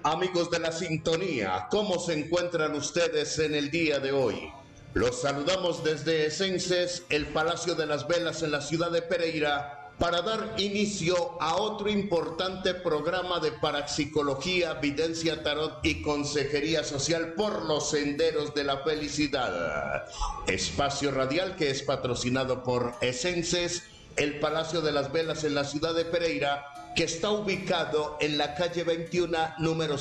amigos de la sintonía, ¿cómo se encuentran ustedes en el día de hoy? Los saludamos desde Esences, el Palacio de las Velas en la ciudad de Pereira, para dar inicio a otro importante programa de parapsicología, videncia, tarot y consejería social por los senderos de la felicidad. Espacio radial que es patrocinado por Esences, el Palacio de las Velas en la ciudad de Pereira, que está ubicado en la calle 21, número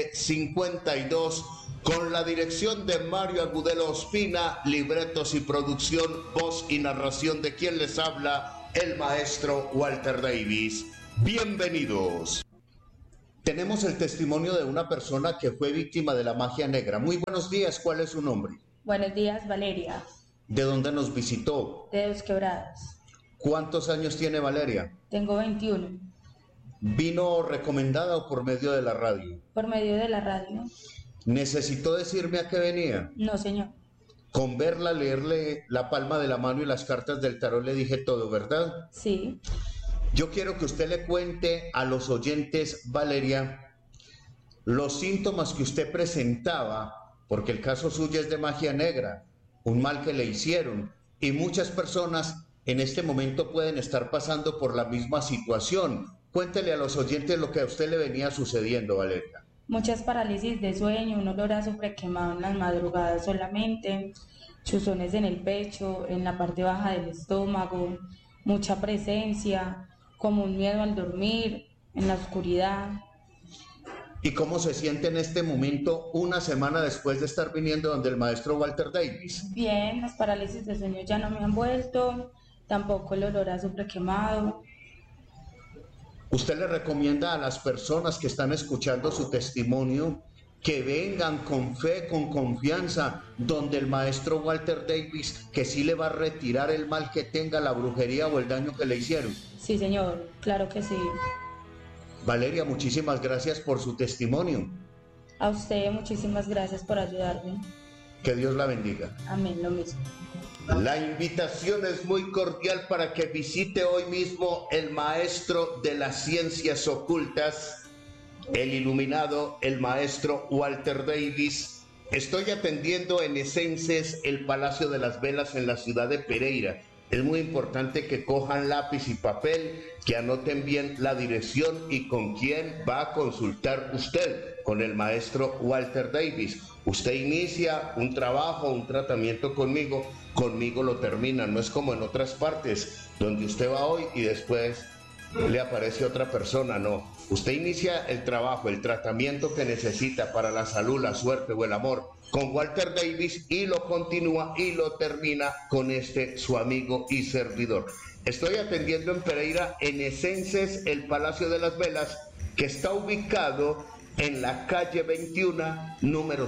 752, con la dirección de Mario Agudelo Ospina, libretos y producción, voz y narración de quien les habla, el maestro Walter Davis. Bienvenidos. Tenemos el testimonio de una persona que fue víctima de la magia negra. Muy buenos días, ¿cuál es su nombre? Buenos días, Valeria. ¿De dónde nos visitó? De Dos Quebradas. ¿Cuántos años tiene Valeria? Tengo 21. ¿Vino recomendada o por medio de la radio? Por medio de la radio. ¿Necesitó decirme a qué venía? No, señor. Con verla, leerle la palma de la mano y las cartas del tarot le dije todo, ¿verdad? Sí. Yo quiero que usted le cuente a los oyentes, Valeria, los síntomas que usted presentaba, porque el caso suyo es de magia negra, un mal que le hicieron, y muchas personas en este momento pueden estar pasando por la misma situación. Cuéntele a los oyentes lo que a usted le venía sucediendo, Valeria. Muchas parálisis de sueño, un olor a azufre quemado en las madrugadas solamente, chuzones en el pecho, en la parte baja del estómago, mucha presencia, como un miedo al dormir, en la oscuridad. ¿Y cómo se siente en este momento, una semana después de estar viniendo donde el maestro Walter Davis? Bien, las parálisis de sueño ya no me han vuelto, tampoco el olor a azufre quemado. ¿Usted le recomienda a las personas que están escuchando su testimonio que vengan con fe, con confianza, donde el maestro Walter Davis, que sí le va a retirar el mal que tenga, la brujería o el daño que le hicieron? Sí, señor, claro que sí. Valeria, muchísimas gracias por su testimonio. A usted muchísimas gracias por ayudarme. Que Dios la bendiga. Amén, lo mismo. La invitación es muy cordial para que visite hoy mismo el maestro de las ciencias ocultas, el iluminado, el maestro Walter Davis. Estoy atendiendo en Esences, el Palacio de las Velas en la ciudad de Pereira. Es muy importante que cojan lápiz y papel, que anoten bien la dirección y con quién va a consultar usted, con el maestro Walter Davis. Usted inicia un trabajo, un tratamiento conmigo lo termina. No es como en otras partes, donde usted va hoy y después le aparece otra persona. No, usted inicia el trabajo, el tratamiento que necesita para la salud, la suerte o el amor con Walter Davis y lo continúa y lo termina con su amigo y servidor. Estoy atendiendo en Pereira, en Esences, el Palacio de las Velas, que está ubicado en la calle 21, número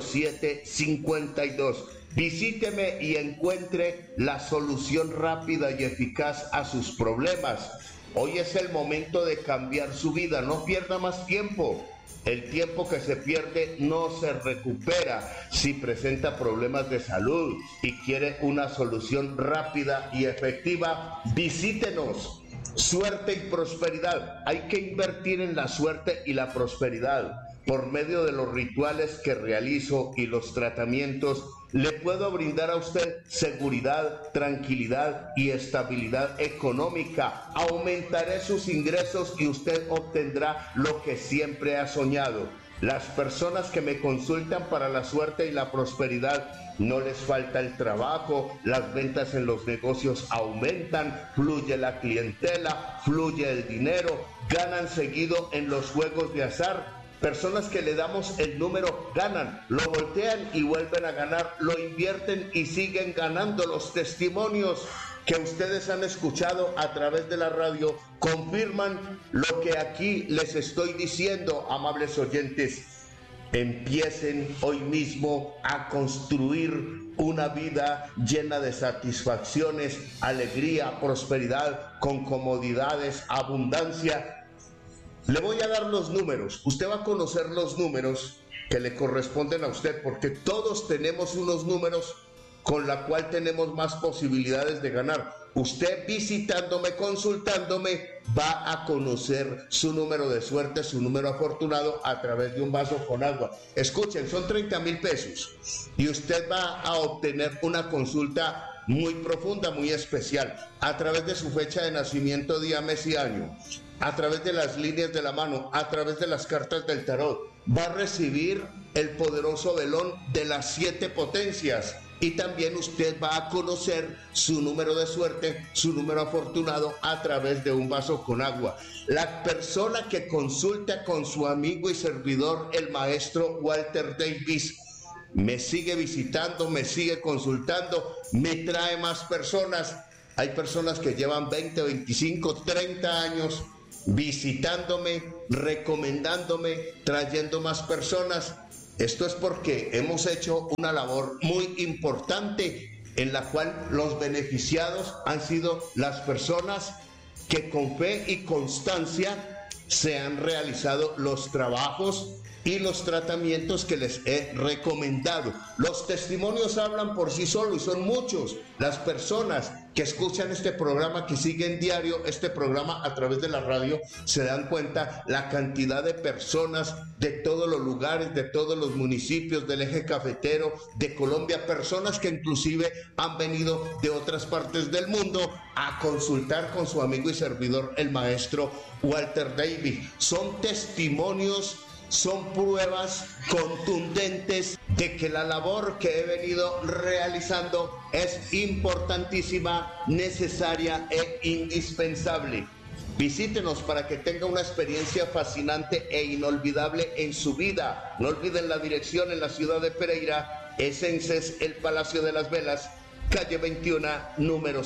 752. Visíteme y encuentre la solución rápida y eficaz a sus problemas. Hoy es el momento de cambiar su vida, no pierda más tiempo. El tiempo que se pierde no se recupera. Si presenta problemas de salud y quiere una solución rápida y efectiva, visítenos. Suerte y prosperidad. Hay que invertir en la suerte y la prosperidad. Por medio de los rituales que realizo y los tratamientos, le puedo brindar a usted seguridad, tranquilidad y estabilidad económica. Aumentaré sus ingresos y usted obtendrá lo que siempre ha soñado. Las personas que me consultan para la suerte y la prosperidad, no les falta el trabajo, las ventas en los negocios aumentan, fluye la clientela, fluye el dinero, ganan seguido en los juegos de azar. Personas que le damos el número ganan, lo voltean y vuelven a ganar, lo invierten y siguen ganando. Los testimonios que ustedes han escuchado a través de la radio confirman lo que aquí les estoy diciendo, amables oyentes. Empiecen hoy mismo a construir una vida llena de satisfacciones, alegría, prosperidad, con comodidades, abundancia. Le voy a dar los números. Usted va a conocer los números que le corresponden a usted, porque todos tenemos unos números con la cual tenemos más posibilidades de ganar. Usted visitándome, consultándome, va a conocer su número de suerte, su número afortunado a través de un vaso con agua. Escuchen, son 30,000 pesos y usted va a obtener una consulta muy profunda, muy especial, a través de su fecha de nacimiento, día, mes y año, a través de las líneas de la mano, a través de las cartas del tarot. Va a recibir el poderoso velón de las 7 potencias. Y también usted va a conocer su número de suerte, su número afortunado a través de un vaso con agua. La persona que consulta con su amigo y servidor, el maestro Walter Davis, me sigue visitando, me sigue consultando, me trae más personas. Hay personas que llevan 20, 25, 30 años visitándome, recomendándome, trayendo más personas. Esto es porque hemos hecho una labor muy importante en la cual los beneficiados han sido las personas que con fe y constancia se han realizado los trabajos y los tratamientos que les he recomendado. Los testimonios hablan por sí solos y son muchos. Las personas que escuchan este programa, que siguen diario este programa a través de la radio, se dan cuenta la cantidad de personas de todos los lugares, de todos los municipios del eje cafetero, de Colombia, personas que inclusive han venido de otras partes del mundo a consultar con su amigo y servidor, el maestro Walter Davis. Son testimonios, son pruebas contundentes de que la labor que he venido realizando es importantísima, necesaria e indispensable. Visítenos para que tenga una experiencia fascinante e inolvidable en su vida. No olviden la dirección en la ciudad de Pereira, Esences, el Palacio de las Velas, calle 21, número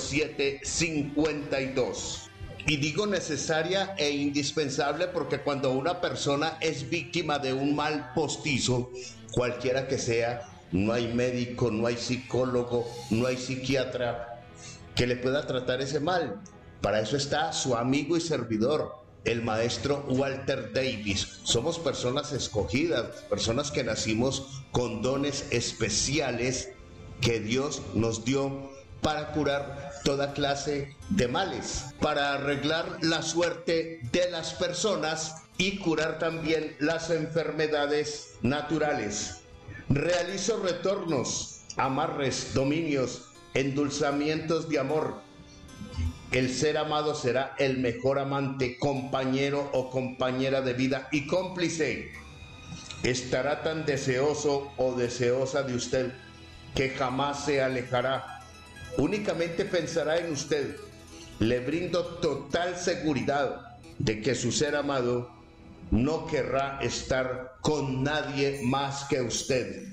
752. Y digo necesaria e indispensable porque cuando una persona es víctima de un mal postizo, cualquiera que sea, no hay médico, no hay psicólogo, no hay psiquiatra que le pueda tratar ese mal. Para eso está su amigo y servidor, el maestro Walter Davis. Somos personas escogidas, personas que nacimos con dones especiales que Dios nos dio para curar toda clase de males, para arreglar la suerte de las personas y curar también las enfermedades naturales. Realizo retornos, amarres, dominios, endulzamientos de amor. El ser amado será el mejor amante, compañero o compañera de vida y cómplice. Estará tan deseoso o deseosa de usted que jamás se alejará. Únicamente pensará en usted. Le brindo total seguridad de que su ser amado no querrá estar con nadie más que usted.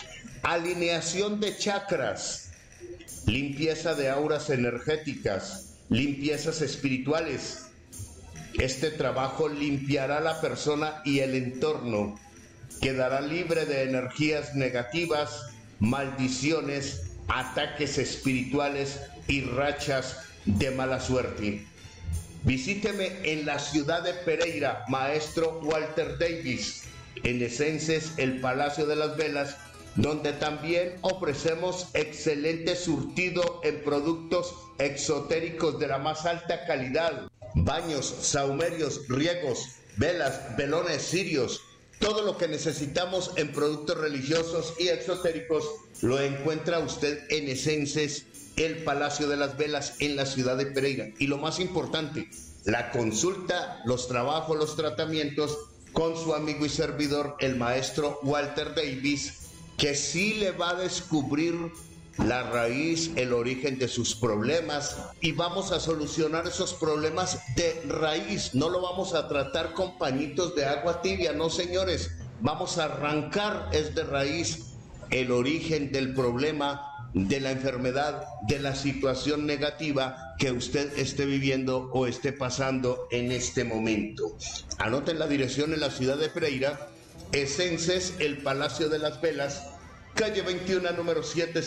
Alineación de chakras, limpieza de auras energéticas, limpiezas espirituales. Este trabajo limpiará a la persona y el entorno. Quedará libre de energías negativas, maldiciones, ataques espirituales y rachas de mala suerte. Visíteme en la ciudad de Pereira, maestro Walter Davis, en Esences, el Palacio de las Velas, donde también ofrecemos excelente surtido en productos exotéricos de la más alta calidad, baños, sahumerios, riegos, velas, velones, cirios. Todo lo que necesitamos en productos religiosos y exotéricos lo encuentra usted en Esences, el Palacio de las Velas, en la ciudad de Pereira. Y lo más importante, la consulta, los trabajos, los tratamientos con su amigo y servidor, el maestro Walter Davis, que sí le va a descubrir la raíz, el origen de sus problemas, y vamos a solucionar esos problemas de raíz. No lo vamos a tratar con pañitos de agua tibia, no señores, vamos a arrancar de raíz el origen del problema, de la enfermedad, de la situación negativa que usted esté viviendo o esté pasando en este momento. Anoten la dirección en la ciudad de Pereira, Esences, el Palacio de las Velas, calle 21, número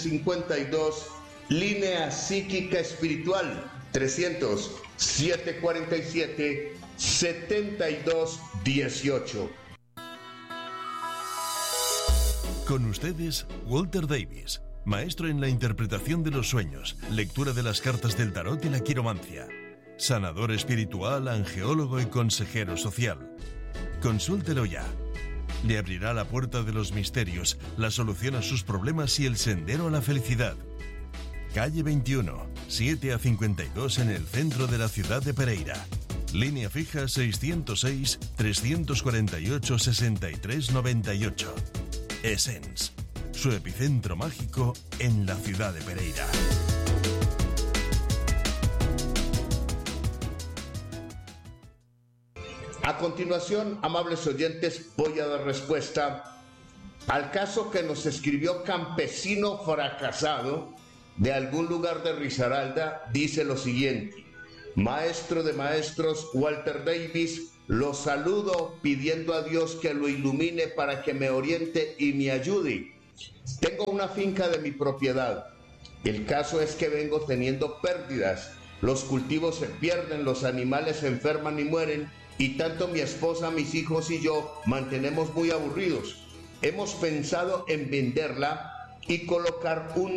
752, línea psíquica espiritual, 300-747-7218. Con ustedes, Walter Davis, Maestro en la interpretación de los sueños, lectura de las cartas del tarot y la quiromancia. Sanador espiritual, angeólogo y consejero social. Consúltelo ya. Le abrirá la puerta de los misterios, la solución a sus problemas y el sendero a la felicidad. Calle 21, 7 a 52 en el centro de la ciudad de Pereira. Línea fija 606-348-6398. Essence, su epicentro mágico en la ciudad de Pereira. A continuación, amables oyentes, voy a dar respuesta al caso que nos escribió Campesino Fracasado de algún lugar de Risaralda. Dice lo siguiente: maestro de maestros Walter Davis, lo saludo pidiendo a Dios que lo ilumine para que me oriente y me ayude. Tengo una finca de mi propiedad. El caso es que vengo teniendo pérdidas. Los cultivos se pierden, los animales se enferman y mueren, y tanto mi esposa, mis hijos y yo mantenemos muy aburridos. Hemos pensado en venderla y colocar un